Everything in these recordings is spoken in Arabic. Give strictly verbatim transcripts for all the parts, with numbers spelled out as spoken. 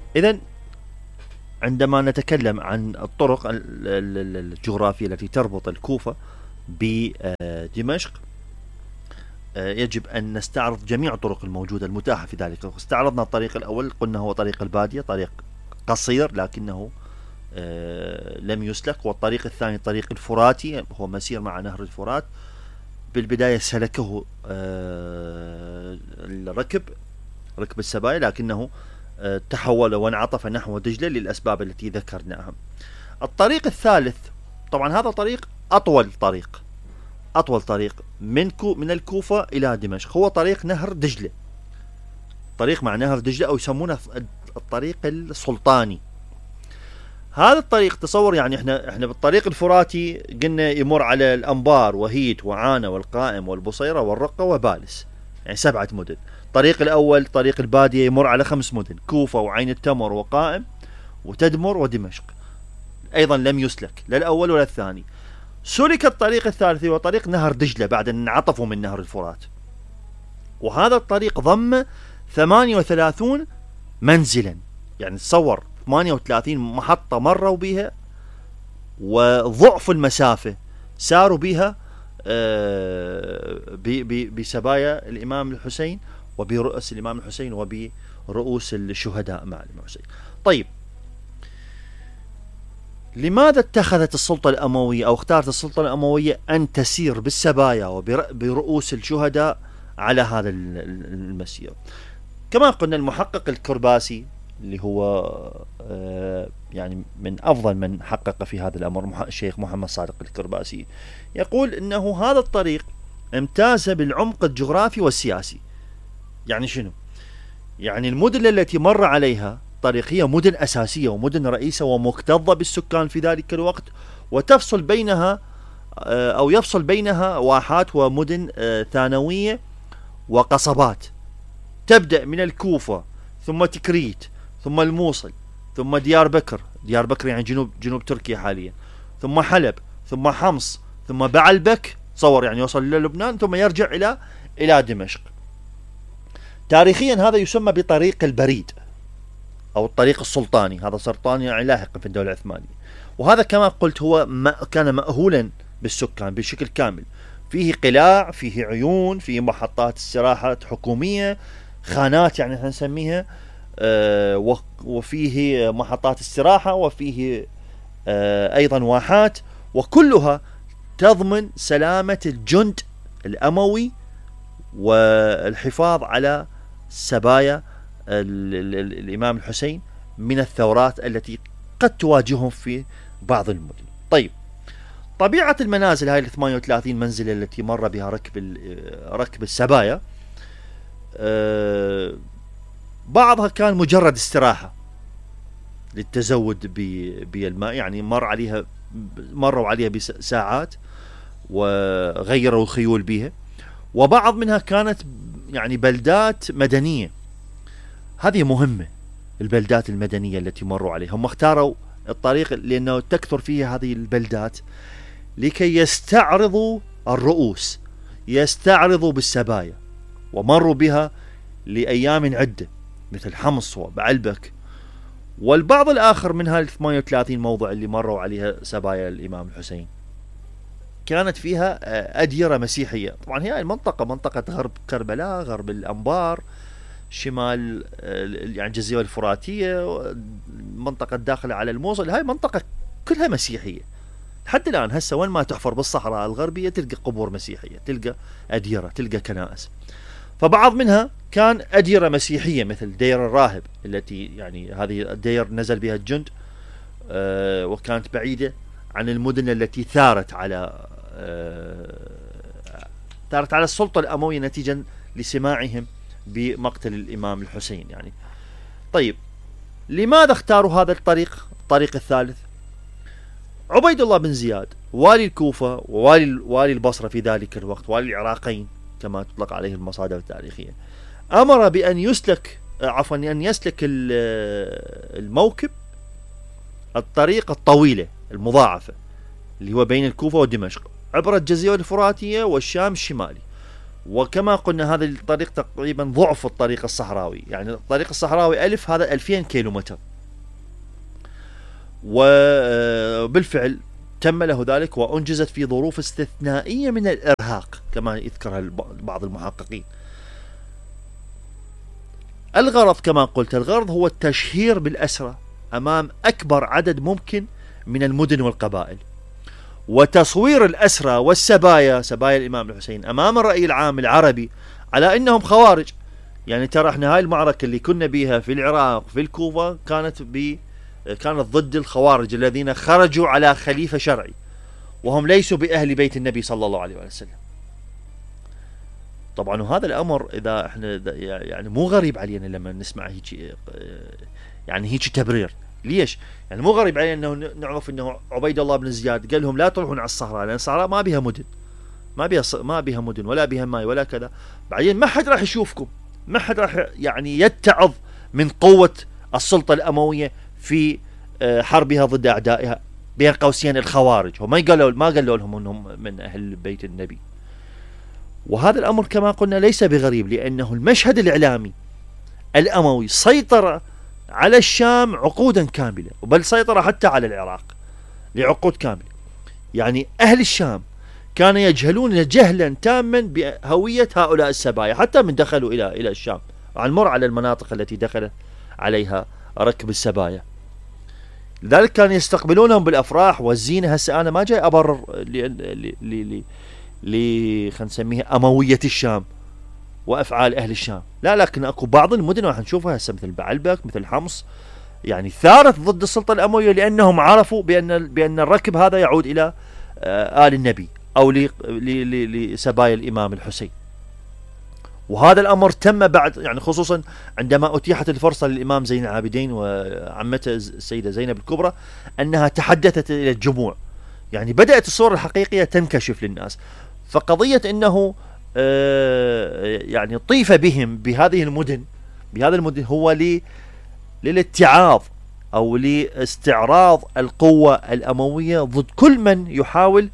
إذن عندما نتكلم عن الطرق الجغرافية التي تربط الكوفة بدمشق يجب أن نستعرض جميع الطرق الموجودة المتاحة في ذلك. استعرضنا الطريق الأول، قلنا هو طريق البادية، طريق قصير لكنه لم يسلك. والطريق الثاني طريق الفراتي، هو مسير مع نهر الفرات. بالبداية سلكه الركب ركب السبايا، لكنه تحول وانعطف نحو دجلة للأسباب التي ذكرناها. الطريق الثالث طبعا هذا طريق أطول طريق أطول طريق من كو من الكوفة إلى دمشق، هو طريق نهر دجلة، طريق مع نهر دجلة، أو يسمونه الطريق السلطاني. هذا الطريق تصور يعني احنا احنا بالطريق الفراتي قلنا يمر على الأنبار وهيت وعانة والقائم والبصيرة والرقة وبالس، يعني سبعة مدن. الطريق الأول طريق البادية يمر على خمس مدن، كوفة وعين التمر وقائم وتدمر ودمشق، أيضا لم يسلك لا الأول ولا الثاني. سلك الطريق الثالث هو طريق نهر دجلة بعد أن انعطفوا من نهر الفرات، وهذا الطريق ضم ثمانية وثلاثين منزلا، يعني تصور ثمانية وثلاثين محطة مروا بها وضعف المسافة ساروا بها بسبايا الإمام الحسين وبرؤوس الإمام الحسين وبرؤوس الشهداء مع الإمام الحسين. طيب، لماذا اتخذت السلطة الأموية أو اختارت السلطة الأموية أن تسير بالسبايا وبرؤوس الشهداء على هذا المسير؟ كما قلنا المحقق الكرباسي اللي هو يعني من أفضل من حقق في هذا الأمر، الشيخ محمد صادق الكرباسي، يقول إنه هذا الطريق امتاز بالعمق الجغرافي والسياسي. يعني شنو؟ يعني المدن التي مر عليها طريق هي مدن أساسية ومدن رئيسة ومكتظة بالسكان في ذلك الوقت، وتفصل بينها أو يفصل بينها واحات ومدن ثانوية وقصبات، تبدأ من الكوفة ثم تكريت ثم الموصل ثم ديار بكر، ديار بكر يعني جنوب جنوب تركيا حاليا، ثم حلب ثم حمص ثم بعلبك، تصور يعني يوصل إلى لبنان ثم يرجع إلى إلى دمشق. تاريخيا هذا يسمى بطريق البريد أو الطريق السلطاني، هذا سلطاني يعني لاحقا في الدولة العثمانية. وهذا كما قلت هو ما كان مأهولا بالسكان بشكل كامل، فيه قلاع، فيه عيون، فيه محطات استراحات حكومية، خانات يعني نسميها، آه وفيه محطات استراحة، وفيه آه أيضا واحات، وكلها تضمن سلامة الجند الأموي والحفاظ على سبايا الإمام الحسين من الثورات التي قد تواجههم في بعض المدن. طيب، طبيعة المنازل هاي الثمانية وثلاثين منزل التي مر بها ركب ركب السبايا، أه بعضها كان مجرد استراحة للتزود بالماء، يعني مر عليها مروا عليها بساعات وغيروا الخيول بها، وبعض منها كانت يعني بلدات مدنية. هذه مهمة، البلدات المدنية التي مروا عليها، هم اختاروا الطريق لأنه تكثر فيها هذه البلدات لكي يستعرضوا الرؤوس، يستعرضوا بالسبايا، ومروا بها لأيام عدة مثل حمص وبعلبك. والبعض الآخر من هذه ثمانية وثلاثين موضع اللي مروا عليها سبايا الإمام الحسين كانت فيها أديرة مسيحية. طبعا هي المنطقة منطقة غرب كربلاء، غرب الأنبار، شمال يعني الجزيرة الفراتية، منطقة داخلة على الموصل، هاي منطقة كلها مسيحية لحد الآن. هسه وين ما تحفر بالصحراء الغربية تلقى قبور مسيحية، تلقى أديرة، تلقى كنائس. فبعض منها كان أديرة مسيحية مثل دير الراهب التي يعني هذه الدير نزل بها الجند، آه وكانت بعيدة عن المدن التي ثارت على آه ثارت على السلطة الأموية نتيجة لسماعهم بمقتل الإمام الحسين يعني. طيب، لماذا اختاروا هذا الطريق الطريق الثالث؟ عبيد الله بن زياد والي الكوفة ووالي والي البصرة في ذلك الوقت، والي العراقين كما تطلق عليه المصادر التاريخية، أمر بأن يسلك عفوا أن يسلك الموكب الطريق الطويلة المضاعفة اللي هو بين الكوفة ودمشق عبر الجزيرة الفراتية والشام الشمالي، وكما قلنا هذا الطريق تقريبا ضعف الطريق الصحراوي، يعني الطريق الصحراوي ألف هذا ألفين كيلومتر، وبالفعل تم له ذلك وأنجزت في ظروف استثنائية من الإرهاق كما يذكرها بعض المحققين. الغرض كما قلت، الغرض هو التشهير بالأسرى أمام أكبر عدد ممكن من المدن والقبائل، وتصوير الأسرى والسبايا، سبايا الإمام الحسين، أمام الرأي العام العربي على أنهم خوارج. يعني ترى احنا هاي المعركة اللي كنا بيها في العراق في الكوفة كانت ب كانت ضد الخوارج الذين خرجوا على خليفة شرعي وهم ليسوا بأهل بيت النبي صلى الله عليه وسلم. طبعا وهذا الأمر إذا احنا يعني مو غريب علينا لما نسمع هيك يعني هيك تبرير. ليش؟ يعني مو غريب علينا انه نعرف انه عبيد الله بن زياد قال لهم لا تروحون على الصحراء لان الصحراء ما بها مدن، ما بها ما بها مدن ولا بها ماي ولا كذا، بعدين ما حد راح يشوفكم، ما حد راح يعني يتعظ من قوة السلطة الأموية في حربها ضد أعدائها بين قوسين الخوارج. وما قالوا ما قالوا لهم انهم من أهل بيت النبي. وهذا الأمر كما قلنا ليس بغريب، لأنه المشهد الإعلامي الأموي سيطر على الشام عقودا كاملة، بل سيطر حتى على العراق لعقود كاملة. يعني أهل الشام كانوا يجهلون جهلا تاما بهوية هؤلاء السبايا حتى من دخلوا إلى إلى الشام. نمر على المناطق التي دخل عليها ركب السبايا، لذلك كانوا يستقبلونهم بالأفراح والزينة. هسه أنا ما جاي أبرر ل خلينا نسميها أموية الشام وأفعال أهل الشام، لا، لكن أكو بعض المدن راح نشوفها هسه مثل بعلبك مثل حمص يعني ثارت ضد السلطة الأموية لأنهم عرفوا بأن بأن الركب هذا يعود إلى آل النبي أو لسبايا الإمام الحسين. وهذا الأمر تم بعد يعني خصوصا عندما أتيحت الفرصة للإمام زين العابدين وعمته السيدة زينب الكبرى أنها تحدثت إلى الجموع، يعني بدأت الصورة الحقيقية تنكشف للناس. فقضية أنه يعني طيف بهم بهذه المدن بهذه المدن هو للاتعاظ أو لاستعراض القوة الأموية ضد كل من يحاول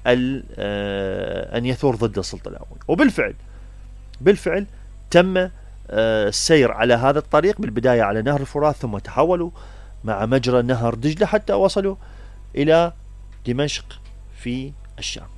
أن يثور ضد السلطة الأموية. وبالفعل بالفعل تم السير على هذا الطريق، بالبداية على نهر الفرات ثم تحولوا مع مجرى نهر دجلة حتى وصلوا إلى دمشق في الشام.